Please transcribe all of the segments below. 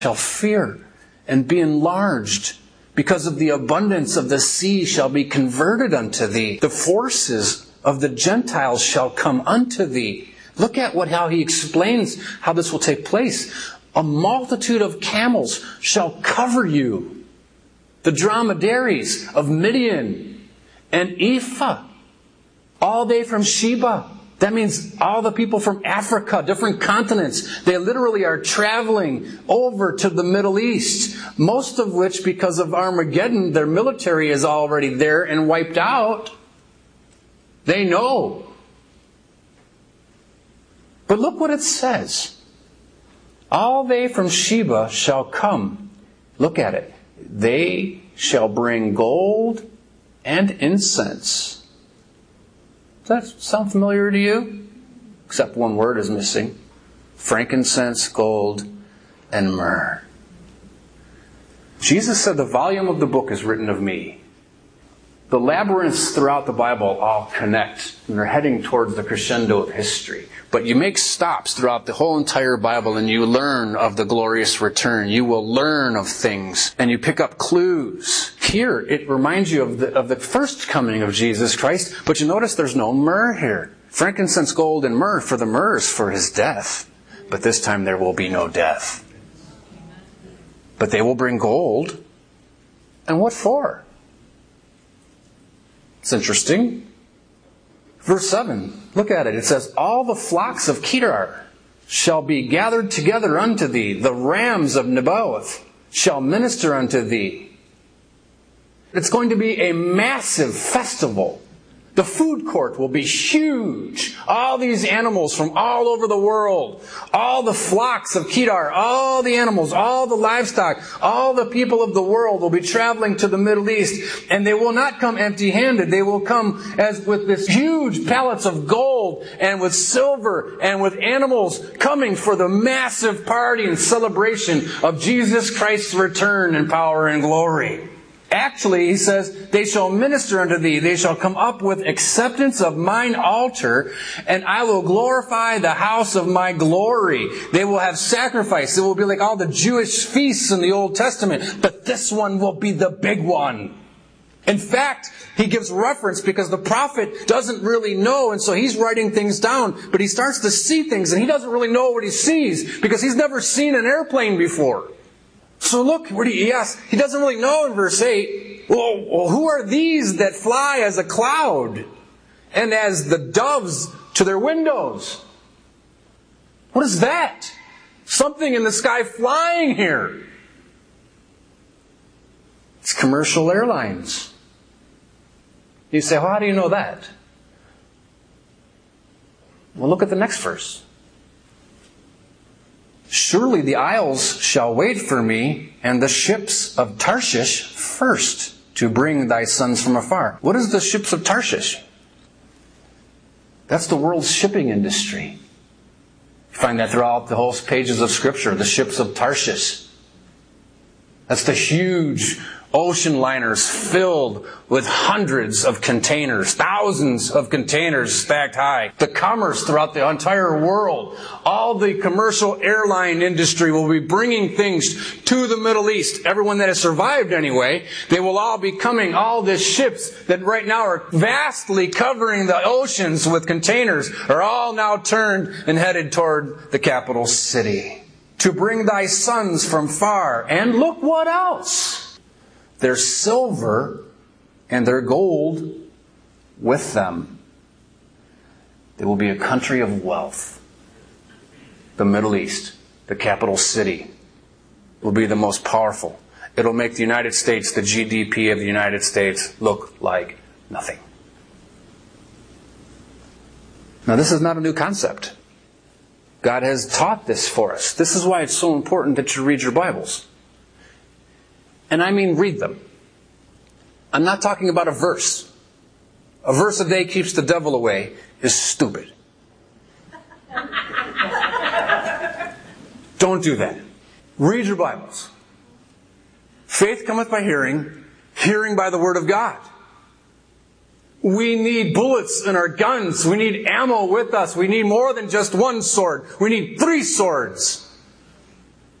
shall fear and be enlarged, because of the abundance of the sea shall be converted unto thee. The forces of the Gentiles shall come unto thee. Look at how he explains how this will take place. A multitude of camels shall cover you. The dromedaries of Midian and Ephah. All they from Sheba. That means all the people from Africa, different continents. They literally are traveling over to the Middle East. Most of which, because of Armageddon, their military is already there and wiped out. They know. But look what it says. All they from Sheba shall come. Look at it. They shall bring gold and incense. Does that sound familiar to you? Except one word is missing. Frankincense, gold, and myrrh. Jesus said, the volume of the book is written of me. The labyrinths throughout the Bible all connect, and they're heading towards the crescendo of history. But you make stops throughout the whole entire Bible, and you learn of the glorious return. You will learn of things, and you pick up clues. Here, it reminds you of the first coming of Jesus Christ, but you notice there's no myrrh here. Frankincense, gold, and myrrh, for the myrrh is for his death. But this time there will be no death. But they will bring gold. And what for? It's interesting. Verse 7, look at it. It says, all the flocks of Kedar shall be gathered together unto thee. The rams of Nebaioth shall minister unto thee. It's going to be a massive festival. The food court will be huge. All these animals from all over the world. All the flocks of Kedar. All the animals. All the livestock. All the people of the world will be traveling to the Middle East. And they will not come empty-handed. They will come as with this huge pallets of gold and with silver and with animals coming for the massive party and celebration of Jesus Christ's return in power and glory. Actually, he says, they shall minister unto thee. They shall come up with acceptance of mine altar, and I will glorify the house of my glory. They will have sacrifice. It will be like all the Jewish feasts in the Old Testament. But this one will be the big one. In fact, he gives reference because the prophet doesn't really know, and so he's writing things down, but he starts to see things, and he doesn't really know what he sees because he's never seen an airplane before. So look, he asks, he doesn't really know in verse 8, well, who are these that fly as a cloud and as the doves to their windows? What is that? Something in the sky flying here. It's commercial airlines. You say, well, how do you know that? Well, look at the next verse. Surely the isles shall wait for me, and the ships of Tarshish first, to bring thy sons from afar. What is the ships of Tarshish? That's the world's shipping industry. You find that throughout the whole pages of Scripture, the ships of Tarshish. That's the huge ocean liners filled with hundreds of containers, thousands of containers stacked high. The commerce throughout the entire world, all the commercial airline industry will be bringing things to the Middle East. Everyone that has survived anyway, they will all be coming, all the ships that right now are vastly covering the oceans with containers are all now turned and headed toward the capital city. To bring thy sons from far. And look what else. Their silver and their gold with them. They will be a country of wealth. The Middle East, the capital city, will be the most powerful. It'll make the United States, the GDP of the United States, look like nothing. Now, this is not a new concept. God has taught this for us. This is why it's so important that you read your Bibles. And I mean read them. I'm not talking about a verse. A verse a day keeps the devil away is stupid. Don't do that. Read your Bibles. Faith cometh by hearing, hearing by the Word of God. We need bullets in our guns. We need ammo with us. We need more than just one sword. We need 3 swords.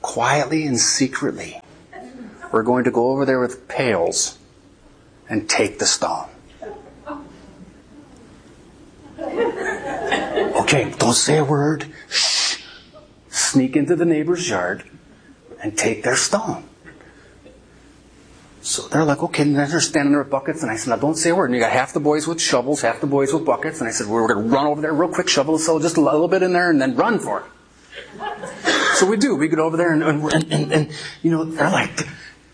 quietly and secretly, we're going to go over there with pails and take the stone. Okay, don't say a word. Shh. Sneak into the neighbor's yard and take their stone. So they're like, okay, and they're standing there with buckets, and I said, now don't say a word. And you got half the boys with shovels, half the boys with buckets, and I said, we're going to run over there real quick, shovel just a little bit in there, and then run for it. So we do. We get over there, and they're like,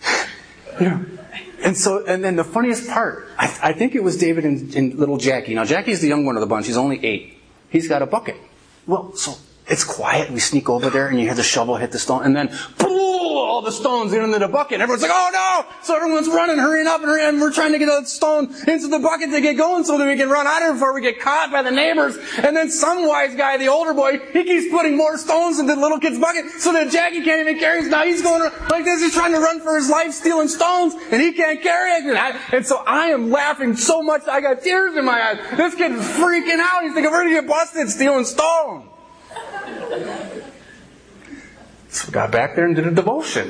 and then the funniest part, I think it was David and little Jackie. Now, Jackie's the young one of the bunch. He's only 8. He's got a bucket. Well, so it's quiet. We sneak over there, and you hear the shovel hit the stone, and then, boom, all the stones into the bucket. Everyone's like, oh no! So everyone's running, hurrying up, and we're trying to get a stone into the bucket to get going so that we can run out of it before we get caught by the neighbors. And then some wise guy, the older boy, he keeps putting more stones into the little kid's bucket so that Jackie can't even carry it. Now he's going like this. He's trying to run for his life, stealing stones, and he can't carry it. And so I am laughing so much, I got tears in my eyes. This kid is freaking out. He's thinking, we're going to get busted stealing stone. So we got back there and did a devotion.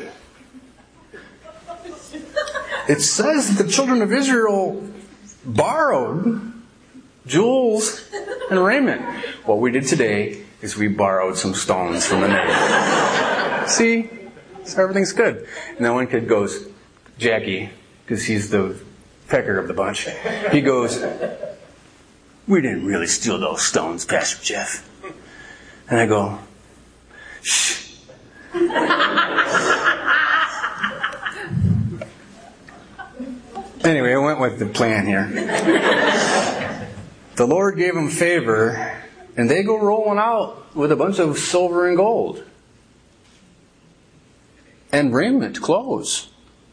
It says the children of Israel borrowed jewels and raiment. What we did today is we borrowed some stones from a neighbor. See? So everything's good. And then one kid goes, Jackie, because he's the pecker of the bunch, he goes, we didn't really steal those stones, Pastor Jeff. And I go, shh. Anyway, I went with the plan here. The Lord gave them favor, and they go rolling out with a bunch of silver and gold. And raiment, clothes.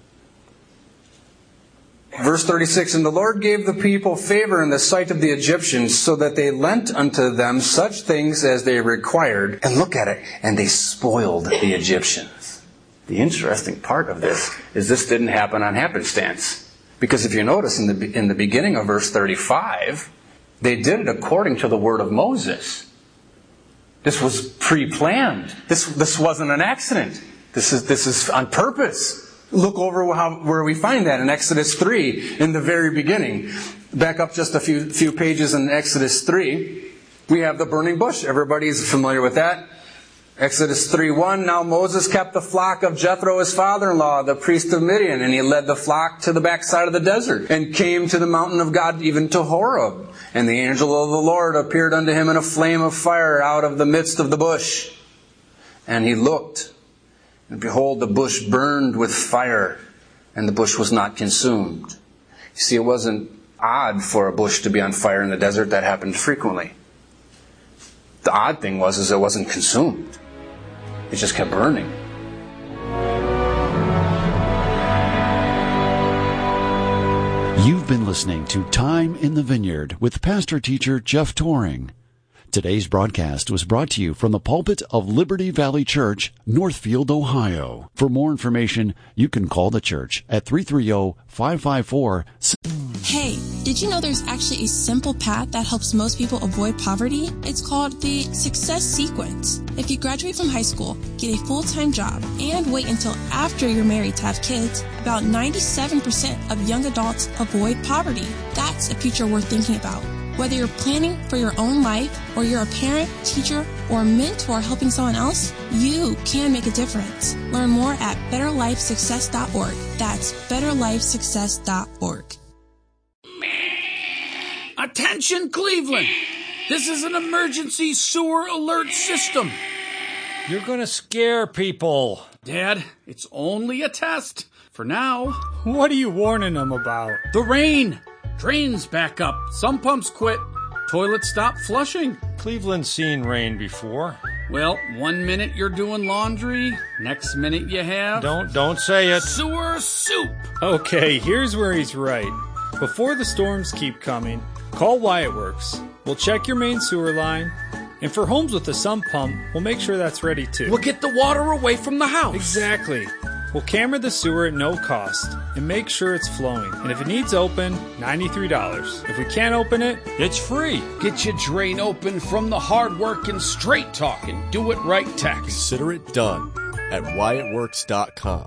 Verse 36, and the Lord gave the people favor in the sight of the Egyptians, so that they lent unto them such things as they required. And look at it, and they spoiled the Egyptians. The interesting part of this didn't happen on happenstance. Because if you notice in the beginning of verse 35, they did it according to the word of Moses. This was pre-planned. This wasn't an accident. This is on purpose. Look over where we find that in Exodus 3 in the very beginning. Back up just a few pages in Exodus 3. We have the burning bush. Everybody's familiar with that. Exodus 3:1, now Moses kept the flock of Jethro, his father-in-law, the priest of Midian, and he led the flock to the backside of the desert, and came to the mountain of God, even to Horeb. And the angel of the Lord appeared unto him in a flame of fire out of the midst of the bush. And he looked, and behold, the bush burned with fire, and the bush was not consumed. You see, it wasn't odd for a bush to be on fire in the desert. That happened frequently. The odd thing was it wasn't consumed. It just kept burning. You've been listening to Time in the Vineyard with Pastor Teacher Jeff Toring. Today's broadcast was brought to you from the pulpit of Liberty Valley Church, Northfield, Ohio. For more information, you can call the church at 330-554. Hey, did you know there's actually a simple path that helps most people avoid poverty? It's called the Success Sequence. If you graduate from high school, get a full-time job, and wait until after you're married to have kids, about 97% of young adults avoid poverty. That's a future worth thinking about. Whether you're planning for your own life, or you're a parent, teacher, or mentor helping someone else, you can make a difference. Learn more at betterlifesuccess.org. That's betterlifesuccess.org. Attention, Cleveland! This is an emergency sewer alert system. You're gonna scare people. Dad, it's only a test. For now. What are you warning them about? The rain. Drains back up. Some pumps quit. Toilets stop flushing. Cleveland's seen rain before. Well, 1 minute you're doing laundry. Next minute you have... Don't say it. Sewer soup. Okay, here's where he's right. Before the storms keep coming, call Wyatt Works. We'll check your main sewer line. And for homes with a sump pump, we'll make sure that's ready too. We'll get the water away from the house. Exactly. We'll camera the sewer at no cost and make sure it's flowing. And if it needs open, $93. If we can't open it, it's free. Get your drain open from the hard-working, straight-talking, do-it-right tax. Consider it done. at WyattWorks.com.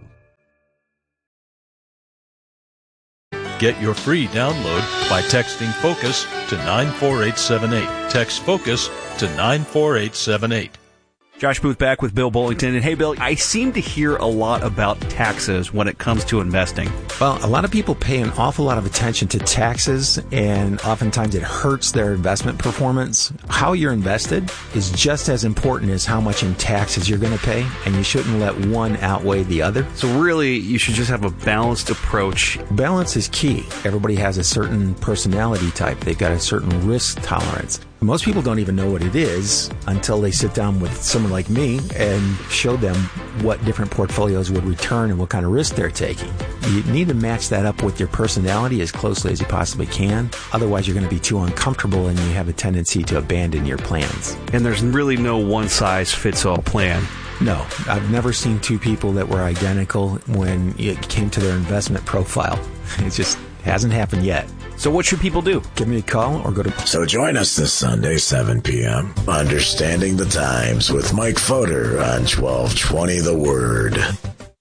Get your free download by texting FOCUS to 94878. Text FOCUS to 94878. Josh Booth back with Bill Bullington. And hey, Bill, I seem to hear a lot about taxes when it comes to investing. Well, a lot of people pay an awful lot of attention to taxes, and oftentimes it hurts their investment performance. How you're invested is just as important as how much in taxes you're going to pay, and you shouldn't let one outweigh the other. So really, you should just have a balanced approach. Balance is key. Everybody has a certain personality type. They've got a certain risk tolerance. Most people don't even know what it is until they sit down with someone like me and show them what different portfolios would return and what kind of risk they're taking. You need to match that up with your personality as closely as you possibly can. Otherwise, you're going to be too uncomfortable and you have a tendency to abandon your plans. And there's really no one-size-fits-all plan. No, I've never seen two people that were identical when it came to their investment profile. It just hasn't happened yet. So what should people do? Give me a call or go to... So join us this Sunday, 7 p.m., Understanding the Times with Mike Fodor on 1220 The Word.